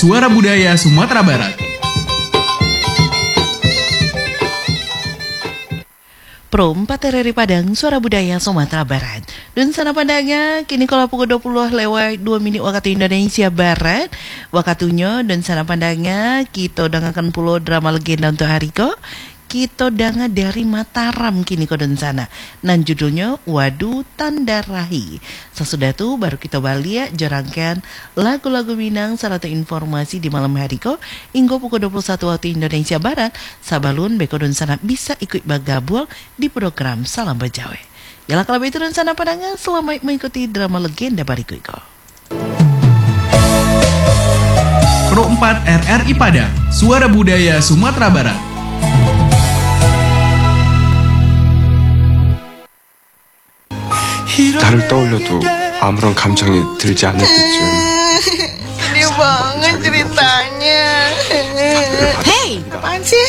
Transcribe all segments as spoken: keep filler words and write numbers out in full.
Suara Budaya Sumatera Barat. Pro empat R R I Padang, Suara Budaya Sumatera Barat. Dan sana pandangnya, kini kalau pukul dua puluh lewat dua menit waktu Indonesia Barat. Wakatunya dan sana pandangnya, kita dengarkan pulau drama legenda untuk hari ko. Kita dengar dari Mataram kini ko dan sana. Dan judulnya Wadu Tanda Rahi. Sesudah itu baru kita balik jorangkan lagu-lagu Minang serta informasi di malam hari ko. Hingga pukul dua puluh satu waktu Indonesia Barat. Sabalun beko dan sana bisa ikut bergabung di program Salam Bejawe. Yalah kalau itu dan sana pandangan selamat mengikuti drama legenda bariku ko. Pro empat R R I Padang, Suara Budaya Sumatera Barat. 나를 떠올려도 아무런 감정이 들지 않을 때쯤 sedih banget ceritanya. Hei, Apaan sih?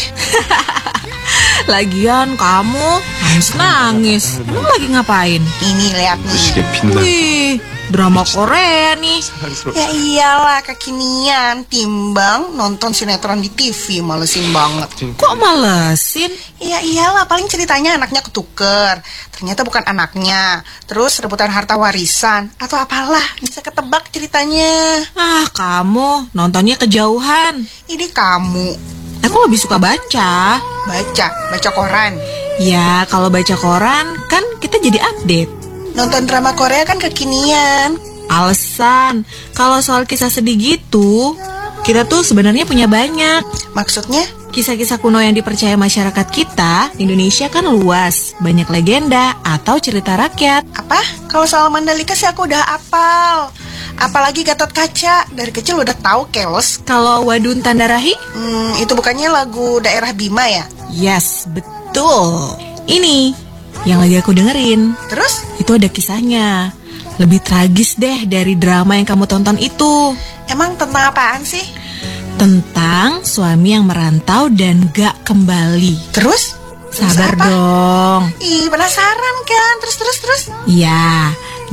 lagian kamu nangis-nangis. Lu lagi ngapain? Ini lihat nih. 무지개 빛나 Wih, drama Korea nih. Ya iyalah kekinian timbang nonton sinetron di T V, malesin banget. Kok malesin? Ya iyalah, paling ceritanya anaknya ketuker, ternyata bukan anaknya. Terus rebutan harta warisan atau apalah, bisa ketebak ceritanya. Ah, kamu nontonnya kejauhan. Ini kamu Aku lebih suka baca. baca, baca koran. Ya, kalau baca koran kan kita jadi update. Nonton drama Korea kan kekinian. Alasan, kalau soal kisah sedih gitu, kita tuh sebenarnya punya banyak. Maksudnya? Kisah-kisah kuno yang dipercaya masyarakat kita, Indonesia kan luas, banyak legenda atau cerita rakyat. Apa? Kalau soal Mandalika sih aku udah apal. Apalagi Gatot Kaca, dari kecil udah tahu keos. Kalau Wadun Tanda Rahi? Hmm, itu bukannya lagu daerah Bima ya? Yes, betul. Ini yang lagi aku dengerin. Terus? Itu ada kisahnya. Lebih tragis deh dari drama yang kamu tonton itu. Emang tentang apaan sih? Tentang suami yang merantau dan gak kembali. Terus? Sabar Terus apa? dong. Ih, penasaran kan? Terus, terus, terus? Ya,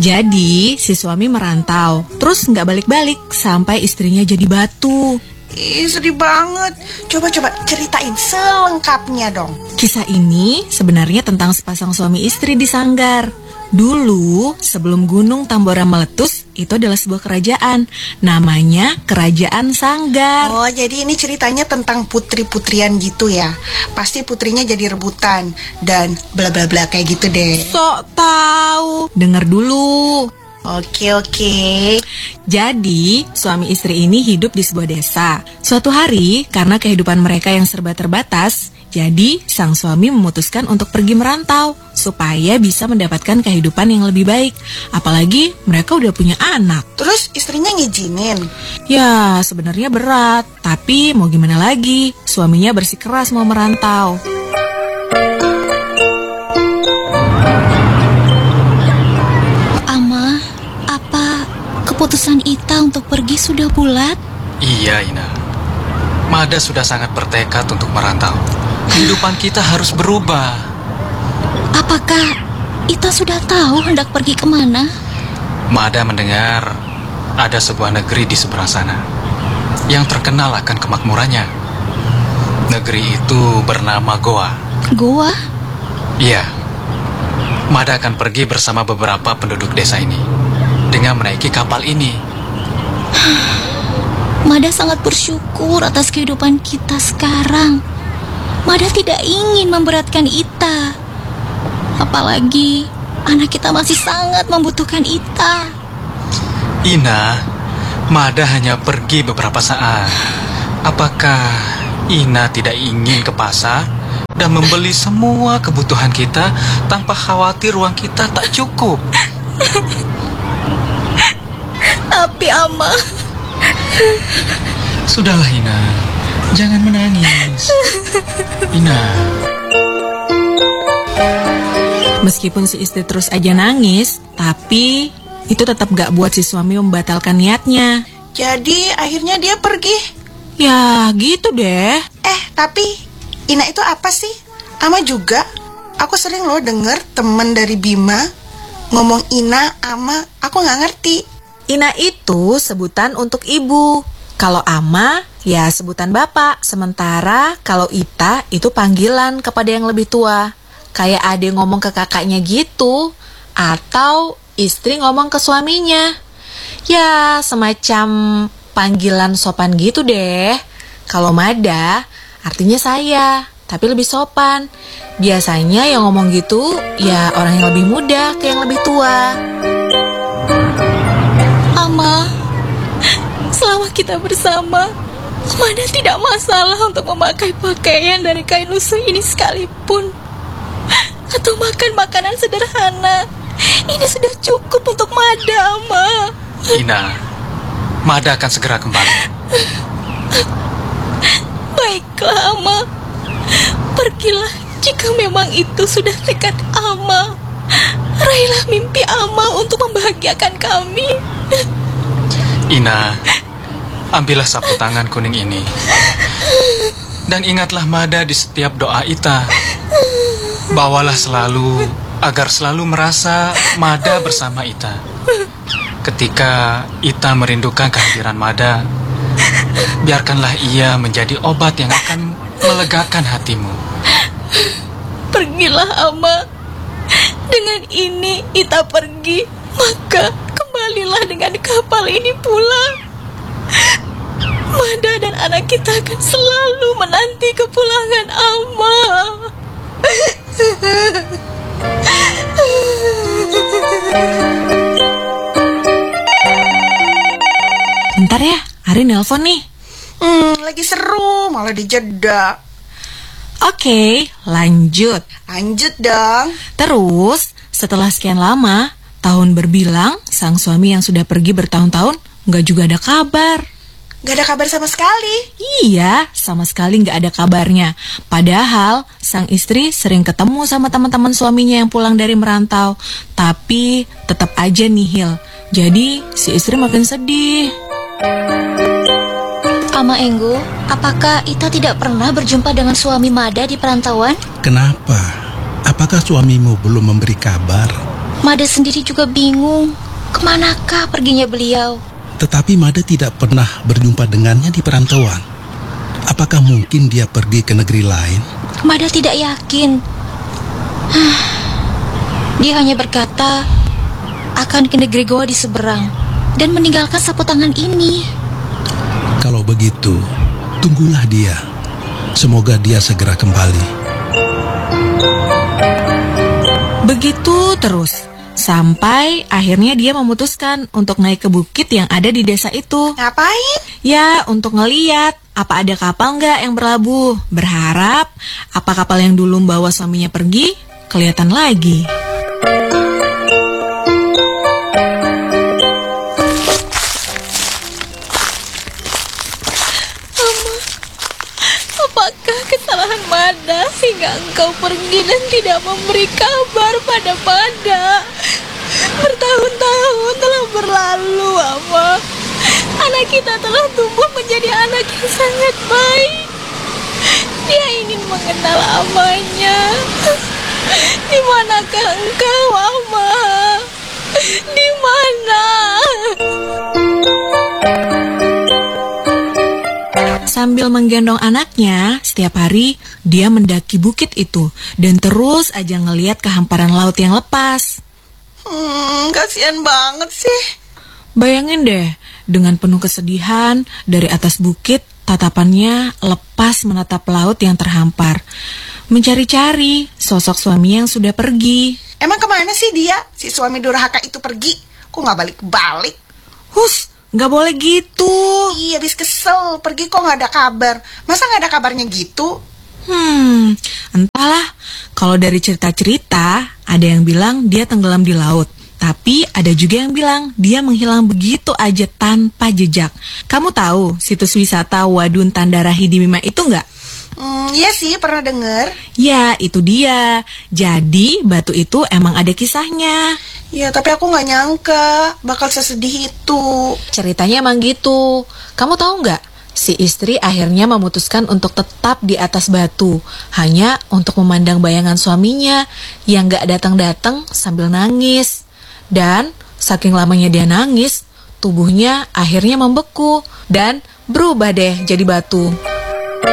jadi si suami merantau, terus gak balik-balik sampai istrinya jadi batu. Ih, sedih banget. Coba-coba ceritain selengkapnya dong. Kisah ini sebenarnya tentang sepasang suami istri di Sanggar. Dulu, sebelum Gunung Tambora meletus, itu adalah sebuah kerajaan. Namanya Kerajaan Sanggar. Oh, jadi ini ceritanya tentang putri-putrian gitu ya. Pasti putrinya jadi rebutan dan bla bla bla kayak gitu deh. Sok tahu. Dengar dulu. Oke, oke. Jadi, suami istri ini hidup di sebuah desa. Suatu hari, karena kehidupan mereka yang serba terbatas, jadi sang suami memutuskan untuk pergi merantau supaya bisa mendapatkan kehidupan yang lebih baik. Apalagi mereka udah punya anak. Terus istrinya ngizinin. Ya, sebenarnya berat, tapi mau gimana lagi? Suaminya bersikeras mau merantau. Ama, apa keputusan Ita untuk pergi sudah bulat? Iya, Ina. Mada sudah sangat bertekad untuk merantau. Kehidupan kita harus berubah. Apakah Ita sudah tahu hendak pergi kemana? Mada mendengar ada sebuah negeri di seberang sana yang terkenal akan kemakmurannya. Negeri itu bernama Goa. Goa? Iya. Mada akan pergi bersama beberapa penduduk desa ini dengan menaiki kapal ini. Mada sangat bersyukur atas kehidupan kita sekarang. Mada tidak ingin memberatkan Ita. Apalagi anak kita masih sangat membutuhkan Ita. Ina, Mada hanya pergi beberapa saat. Apakah Ina tidak ingin ke pasar dan membeli semua kebutuhan kita tanpa khawatir uang kita tak cukup? Tapi Ama, sudahlah Ina, jangan menangis. Ina. Meskipun si istri terus aja nangis, tapi itu tetap gak buat si suami membatalkan niatnya. Jadi akhirnya dia pergi. Ya gitu deh. Eh, tapi Ina itu apa sih? Ama juga. Aku sering loh denger temen dari Bima ngomong Ina, Ama, aku gak ngerti. Ina itu sebutan untuk ibu. Kalau ama, ya sebutan bapak. Sementara kalau ita itu panggilan kepada yang lebih tua. Kayak ade ngomong ke kakaknya gitu. Atau istri ngomong ke suaminya. Ya, semacam panggilan sopan gitu deh. Kalau Mada, artinya saya, tapi lebih sopan. Biasanya yang ngomong gitu, ya orang yang lebih muda ke yang lebih tua. Ama, selama kita bersama, Mada tidak masalah untuk memakai pakaian dari kain lusuh ini sekalipun. Atau makan makanan sederhana. Ini sudah cukup untuk Mada, Ama. Ina, Mada akan segera kembali. Baiklah, Ama. Pergilah jika memang itu sudah tekad Ama. Raihlah mimpi Ama untuk membahagiakan kami. Ina, ambillah sapu tangan kuning ini. Dan ingatlah Mada di setiap doa ita. Bawalah selalu, agar selalu merasa Mada bersama ita. Ketika ita merindukan kehadiran Mada, biarkanlah ia menjadi obat yang akan melegakan hatimu. Pergilah, Ama. Dengan ini ita pergi, maka kembalilah dengan kapal ini pulang. Mada dan anak kita akan selalu menanti kepulangan Ama. Bentar ya, Ari nelpon nih. Hmm, lagi seru, malah dijeda. Oke, lanjut. Lanjut dong. Terus, setelah sekian lama, tahun berbilang, sang suami yang sudah pergi bertahun-tahun nggak juga ada kabar. Gak ada kabar sama sekali. Iya, sama sekali nggak ada kabarnya. Padahal, sang istri sering ketemu sama teman-teman suaminya yang pulang dari merantau. Tapi, tetap aja nihil. Jadi, si istri makin sedih. Ama Enggo, apakah Ita tidak pernah berjumpa dengan suami Mada di perantauan? Kenapa? Apakah suamimu belum memberi kabar? Mada sendiri juga bingung. Kemanakah perginya beliau? Tetapi Mada tidak pernah berjumpa dengannya di perantauan. Apakah mungkin dia pergi ke negeri lain? Mada tidak yakin. Dia hanya berkata akan ke negeri goa di seberang dan meninggalkan sapu tangan ini. Kalau begitu, tunggulah dia. Semoga dia segera kembali. Begitu terus, sampai akhirnya dia memutuskan untuk naik ke bukit yang ada di desa itu. Ngapain? Ya, untuk ngeliat apa ada kapal nggak yang berlabuh. Berharap apa kapal yang dulu membawa suaminya pergi kelihatan lagi. Apakah kesalahan Mada hingga engkau pergi dan tidak memberi kabar pada Mada? Bertahun-tahun telah berlalu, Ama. Anak kita telah tumbuh menjadi anak yang sangat baik. Dia ingin mengenal amanya. Di manakah engkau, Ama? Di mana? Sambil menggendong anaknya, setiap hari dia mendaki bukit itu dan terus aja ngeliat ke hamparan laut yang lepas. Hmm, kasihan banget sih. Bayangin deh, dengan penuh kesedihan dari atas bukit, tatapannya lepas menatap laut yang terhampar, mencari-cari sosok suami yang sudah pergi. Emang kemana sih dia? Si suami durhaka itu pergi. Kok gak balik-balik? Hus, gak boleh gitu. Iya, habis kesel. Pergi kok gak ada kabar. Masa gak ada kabarnya gitu? Hmm, entahlah. Kalau dari cerita-cerita, ada yang bilang dia tenggelam di laut. Tapi ada juga yang bilang dia menghilang begitu aja tanpa jejak. Kamu tahu situs wisata Wadun Tandara Hidimima itu nggak? Hmm, iya sih, pernah denger. Ya, itu dia. Jadi, batu itu emang ada kisahnya. Ya, tapi aku nggak nyangka bakal sesedih itu. Ceritanya emang gitu. Kamu tahu nggak? Si istri akhirnya memutuskan untuk tetap di atas batu, hanya untuk memandang bayangan suaminya yang nggak datang-datang sambil nangis. Dan saking lamanya dia nangis, tubuhnya akhirnya membeku dan berubah deh jadi batu.